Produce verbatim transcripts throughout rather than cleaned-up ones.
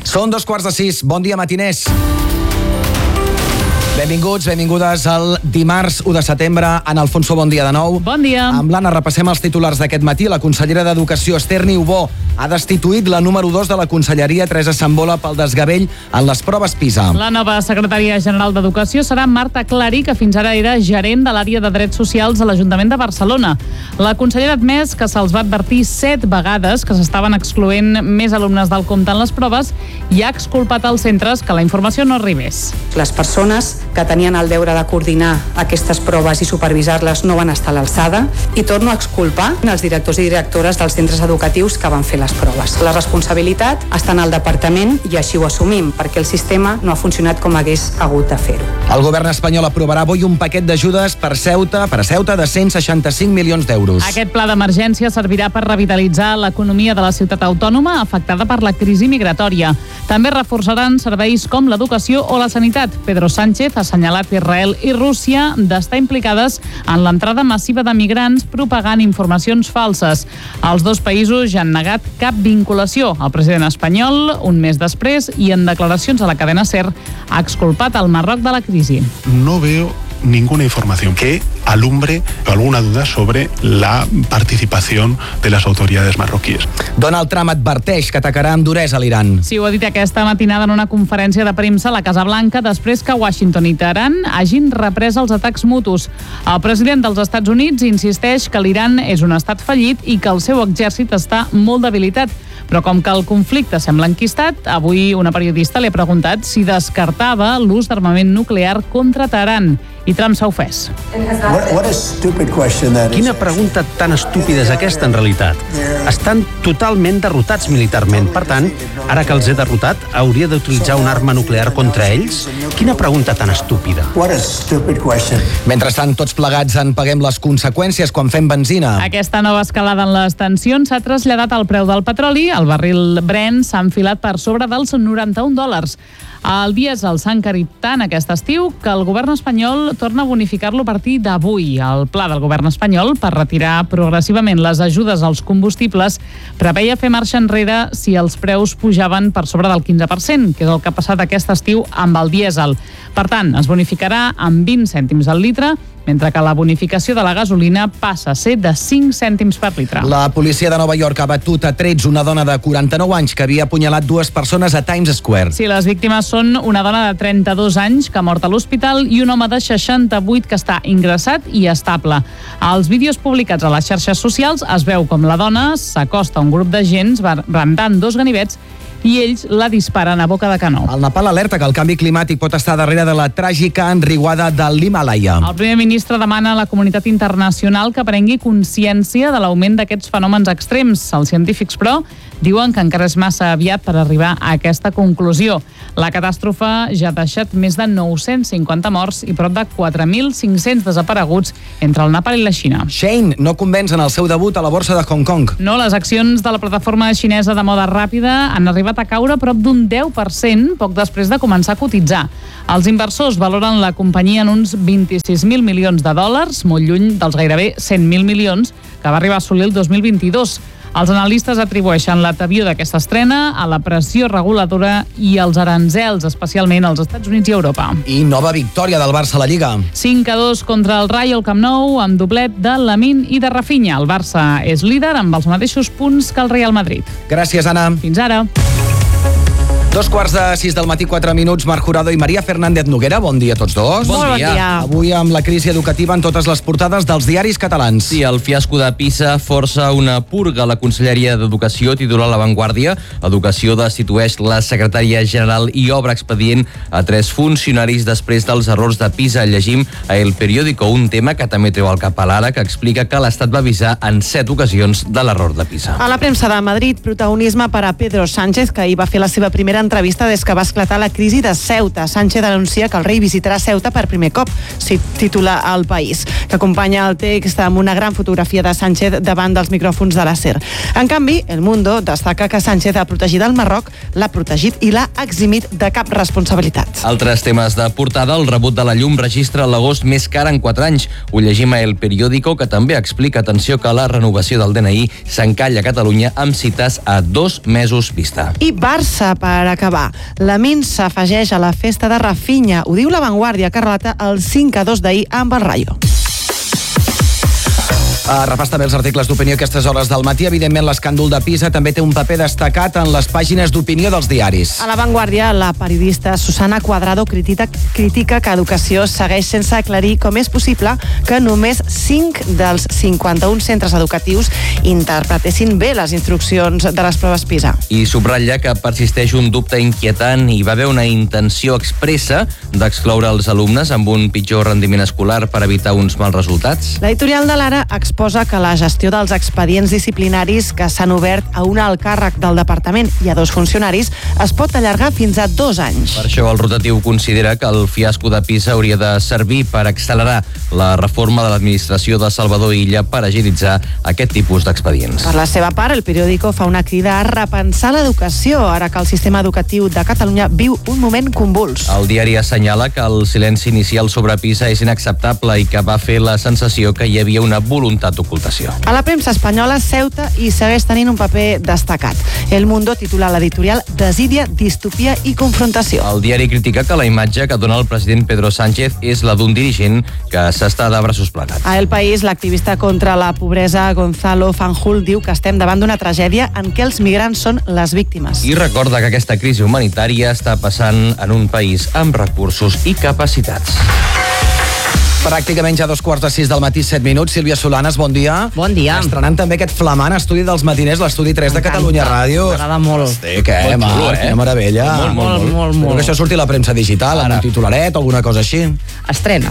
Són dos quarts de sis. Bon dia, matiners. Benvinguts, benvingudes al dimarts u de setembre. Ana Alfonso, bon dia de nou. Bon dia. Amb l'Anna repassem els titulars d'aquest matí. La consellera d'Educació, Esther Niubó, ha destituït la número dos de la Conselleria, Teresa Sambola, pel desgavell en les proves PISA. La nova secretària general d'Educació serà Marta Clary, que fins ara era gerent de l'àrea de drets socials a l'Ajuntament de Barcelona. La consellera ha admès que se'ls va advertir set vegades que s'estaven excloent més alumnes del compte en les proves i ha exculpat als centres que la informació no arribés. Les persones que tenien el deure de coordinar aquestes proves i supervisar-les no van estar a l'alçada i torno a exculpar els directors i directores dels centres educatius que van fer les proves. La responsabilitat està en el departament i així ho assumim, perquè el sistema no ha funcionat com hagués hagut de fer-ho. El govern espanyol aprovarà avui un paquet d'ajudes per Ceuta, per a Ceuta de cent seixanta-cinc milions d'euros. Aquest pla d'emergència servirà per revitalitzar l'economia de la ciutat autònoma afectada per la crisi migratòria. També reforçaran serveis com l'educació o la sanitat. Pedro Sánchez ha assenyalat Israel i Rússia d'estar implicades en l'entrada massiva de migrants propagant informacions falses. Els dos països ja han negat cap vinculació. El president espanyol, un mes després, i en declaracions a la cadena SER, ha exculpat el Marroc de la crisi. No veo ninguna información que alumbre alguna duda sobre la participación de las autoridades marroquíes. Donald Trump adverteix que atacarà amb duresa l'Iran. Sí, ho ha dit aquesta matinada en una conferència de premsa a la Casa Blanca després que Washington i Teheran hagin reprès els atacs mutus. El president dels Estats Units insisteix que l'Iran és un estat fallit i que el seu exèrcit està molt debilitat. Però com que el conflicte sembla enquistat, avui una periodista li ha preguntat si descartava l'ús d'armament nuclear contra Teheran. I Trump s'ha ofès. Quina pregunta tan estúpida és aquesta, en realitat? Estan totalment derrotats militarment. Per tant, ara que els he derrotat, hauria d'utilitzar una arma nuclear contra ells? Quina pregunta tan estúpida. Mentrestant, tots plegats en paguem les conseqüències quan fem benzina. Aquesta nova escalada en les tensions s'ha traslladat al preu del petroli. El barril Brent s'ha enfilat per sobre dels noranta-un dòlars. El dièsel s'ha encarit tant aquest estiu que el govern espanyol torna a bonificar-lo a partir d'avui. El pla del govern espanyol per retirar progressivament les ajudes als combustibles preveia fer marxa enrere si els preus pujaven per sobre del quinze per cent, que és el que ha passat aquest estiu amb el dièsel. Per tant, es bonificarà amb vint cèntims al litre, mentre que la bonificació de la gasolina passa a ser de cinc cèntims per litre. La policia de Nova York ha batut a trets una dona de quaranta-nou anys que havia apunyalat dues persones a Times Square. Sí, les víctimes són una dona de trenta-dos anys que ha mort a l'hospital i un home de seixanta-vuit que està ingressat i estable. Als vídeos publicats a les xarxes socials es veu com la dona s'acosta a un grup d'agents brandant dos ganivets i ells la disparen a boca de canó. El Nepal alerta que el canvi climàtic pot estar darrere de la tràgica enriuada de l'Himàlaia. El primer ministre demana a la comunitat internacional que prengui consciència de l'augment d'aquests fenòmens extrems. Els científics, però, diuen que encara és massa aviat per arribar a aquesta conclusió. La catàstrofe ja ha deixat més de nou-cents cinquanta morts i prop de quatre mil cinc-cents desapareguts entre el Nepal i la Xina. Shein no convenç en el seu debut a la borsa de Hong Kong. No, les accions de la plataforma xinesa de moda ràpida han arribat a caure prop d'un deu per cent poc després de començar a cotitzar. Els inversors valoren la companyia en uns vint-i-sis mil milions de dòlars, molt lluny dels gairebé cent mil milions que va arribar a assolir el dos mil vint-i-dos. Els analistes atribueixen l'atavió d'aquesta estrena a la pressió reguladora i als aranzels, especialment als Estats Units i Europa. I nova victòria del Barça a la Lliga. cinc a dos contra el Rayo al Camp Nou, amb doblet de Lamine i de Rafinha. El Barça és líder amb els mateixos punts que el Real Madrid. Gràcies, Anna. Fins ara. Dos quarts de sis del matí, quatre minuts, Marc Jurado i Maria Fernández Noguera. Bon dia a tots dos. Bon, bon dia. dia. Avui amb la crisi educativa en totes les portades dels diaris catalans. Sí, el fiasco de PISA força una purga a la Conselleria d'Educació, titular La Vanguardia. Educació destitueix la secretària general i obre expedient a tres funcionaris després dels errors de PISA. Llegim a El Periódico, un tema que també treu al cap a l'Ara, que explica que l'Estat va avisar en set ocasions de l'error de PISA. A la premsa de Madrid, protagonisme per a Pedro Sánchez, que ahir va fer la seva primera entrevista des que va esclatar la crisi de Ceuta. Sánchez anuncia que el rei visitarà Ceuta per primer cop, si titula El País, que acompanya el text amb una gran fotografia de Sánchez davant dels micròfons de la SER. En canvi, El Mundo destaca que Sánchez ha protegit el Marroc, l'ha protegit i l'ha eximit de cap responsabilitat. Altres temes de portada: el rebut de la llum registra l'agost més car en quatre anys. Ho llegim a El Periódico, que també explica, atenció, que la renovació del D N I s'encalla a Catalunya amb cites a dos mesos vista. I Barça, per per acabar. Lamin s'afegeix a la festa de Rafinha. Ho diu La Vanguardia, que relata el cinc a dos d'ahir amb el Rayo. Uh, repàs també els articles d'opinió a aquestes hores del matí. Evidentment, l'escàndol de Pisa també té un paper destacat en les pàgines d'opinió dels diaris. A La Vanguardia, la periodista Susana Cuadrado critica, critica que Educació segueix sense aclarir com és possible que només cinc dels cinquanta-un centres educatius interpretessin bé les instruccions de les proves Pisa. I subratlla que persisteix un dubte inquietant i va haver una intenció expressa d'excloure els alumnes amb un pitjor rendiment escolar per evitar uns mals resultats. L'editorial de l'Ara exposa que la gestió dels expedients disciplinaris que s'han obert a un alt càrrec del departament i a dos funcionaris es pot allargar fins a dos anys. Per això el rotatiu considera que el fiasco de Pisa hauria de servir per accelerar la reforma de l'administració de Salvador Illa per agilitzar aquest tipus d'expedients. Per la seva part, el periòdico fa una crida a repensar l'educació, ara que el sistema educatiu de Catalunya viu un moment convuls. El diari assenyala que el silenci inicial sobre Pisa és inacceptable i que va fer la sensació que hi havia una voluntat d'ocultació. A la premsa espanyola, Ceuta hi segueix tenint un paper destacat. El Mundo titula l'editorial Desídia, distopia i confrontació. El diari critica que la imatge que dona el president Pedro Sánchez és la d'un dirigent que s'està de braços plegats. A El País, l'activista contra la pobresa Gonzalo Fanjul diu que estem davant d'una tragèdia en què els migrants són les víctimes. I recorda que aquesta crisi humanitària està passant en un país amb recursos i capacitats. Pràcticament ja dos quarts de sis del matí, set minuts. Sílvia Solanes, bon dia. Bon dia. Estrenant també aquest flamant estudi dels matiners, l'estudi tres de Catalunya Ràdio. M'agrada molt. Hosti, què, Marc, eh? Quina meravella. Molt, molt, molt, molt. Espero que això surti a la premsa digital, amb un titularet o alguna cosa així. Estrena.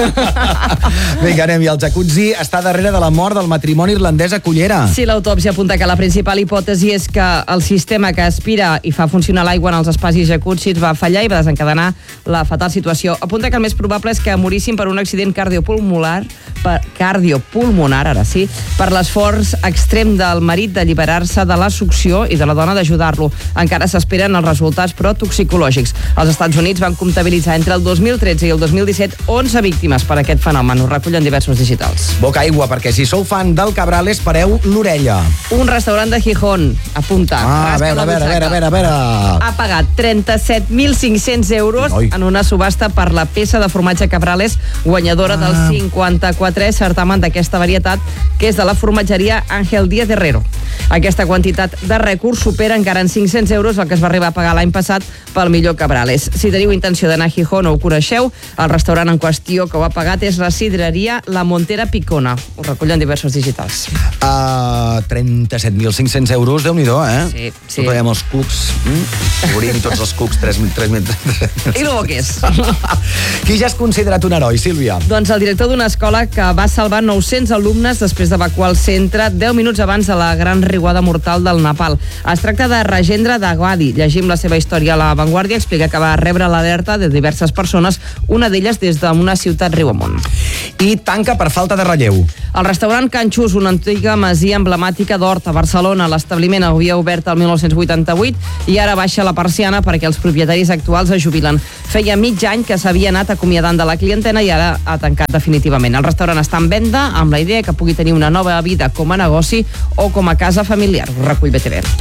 Vinga, anem. I el jacuzzi està darrere de la mort del matrimoni irlandès a Cullera. Sí, l'autòpsia apunta que la principal hipòtesi és que el sistema que aspira i fa funcionar l'aigua en els espais jacuzzis va fallar i va desencadenar la fatal situació. Apunta que el més probable és que morissin per un accident cardiopulmonar, per, cardiopulmonar, ara sí, per l'esforç extrem del marit d'alliberar-se de la succió i de la dona d'ajudar-lo. Encara s'esperen els resultats, però toxicològics. Els Estats Units van comptabilitzar entre el dos mil tretze i el dos mil disset onze víctimes per aquest fenomen. Ho recullen diversos digitals. Boca aigua, perquè si sou fan del Cabrales, pareu l'orella. Un restaurant de Gijón, apunta. Ah, a veure, a veure, a veure, a veure, a veure. Ha pagat trenta-set mil cinc-cents euros Oi. en una subhasta per la peça de formatge Cabrales, guanyadora ah. del cinquanta-quatrè certamen d'aquesta varietat, que és de la formatgeria Ángel Díaz Herrero. Aquesta quantitat de rècords supera encara en cinc-cents euros el que es va arribar a pagar l'any passat pel millor Cabrales. Si teniu intenció d'anar a Gijón o ho coneixeu, el restaurant en qüestió que ho ha pagat és la sidreria La Montera Picona. Ho recullen diversos digitals. Uh, trenta-set mil cinc-cents euros, Déu-n'hi-do, eh? Sí, sí. Tot allà amb els cucs. Mm? Obrim tots els cucs, tres mil... I lo que és. Qui ja és considerat un heroi, Sílvia? Doncs el director d'una escola que va salvar nou-cents alumnes després d'evacuar el centre deu minuts abans de la gran riuada mortal del Nepal. Es tracta de Rajendra Dagwadi. Llegim la seva història a La Vanguardia. Explica que va rebre l'alerta de diverses persones, una d'elles des d'una ciutat riu amunt. I tanca per falta de relleu. El restaurant Can Xus, una antiga masia emblemàtica d'Hort a Barcelona. L'establiment havia obert el dinou vuitanta-vuit i ara baixa la persiana perquè els propietaris actuals es jubilen. Feia mig any que s'havia anat acomiadant de la clientela i ara ha tancat definitivament. El restaurant està en venda amb la idea que pugui tenir una nova vida com a negoci o com a casa familiar. Ho recull B T V.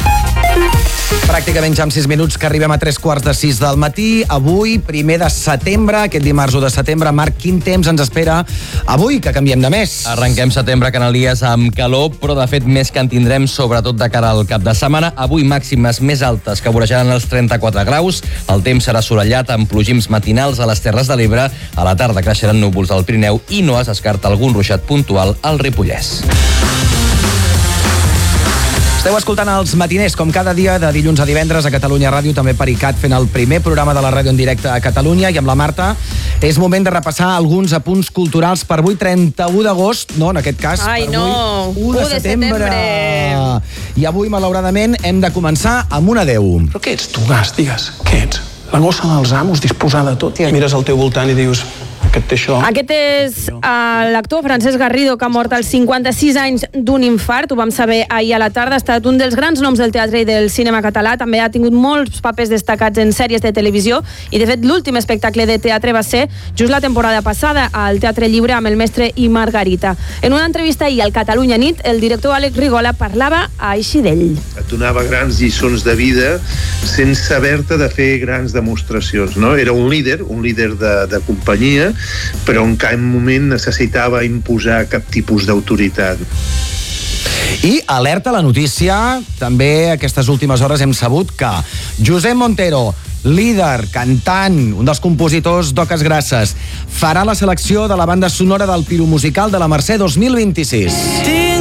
Pràcticament ja en sis minuts que arribem a tres quarts de sis del matí. Avui, primer de setembre, aquest dimarts u de setembre. Marc, quin temps ens espera avui, que canviem de mes? Arrenquem setembre, Canalies, amb calor, però de fet més que en tindrem, sobretot de cara al cap de setmana. Avui màximes més altes que vorejaran els trenta-quatre graus. El temps serà assolellat amb plogims matinals a les Terres de l'Ebre. A la tarda creixeran núvols al Pirineu i no es descarta algun ruixat puntual al Ripollès. Esteu escoltant els matiners, com cada dia, de dilluns a divendres a Catalunya Ràdio, també per I C A T, fent el primer programa de la ràdio en directe a Catalunya, i amb la Marta és moment de repassar alguns apunts culturals per avui, trenta-u d'agost, no, en aquest cas, Ai, per no. avui, u de setembre. setembre. I avui, malauradament, hem de començar amb un adeu. Però què ets tu, Gas? Digues, què ets? La gossa dels amos, disposada a tot. Mires al teu voltant i dius, Aquest té això. Aquest és uh, l'actor Francesc Garrido, que ha mort als cinquanta-sis anys d'un infart. Ho vam saber ahir a la tarda. Ha estat un dels grans noms del teatre i del cinema català. També ha tingut molts papers destacats en sèries de televisió i, de fet, l'últim espectacle de teatre va ser just la temporada passada al Teatre Lliure amb El mestre i Margarita. En una entrevista ahir al Catalunya Nit, el director Àlex Rigola parlava així d'ell. Et donava grans lliçons de vida sense haver-te de fer grans demostracions, no? Era un líder, un líder de, de companyia, però en cap moment necessitava imposar cap tipus d'autoritat. I alerta a la notícia, també aquestes últimes hores hem sabut que Josep Montero, líder, cantant, un dels compositors d'Oques Grasses, farà la selecció de la banda sonora del piromusical de la Mercè dos mil vint-i-sis.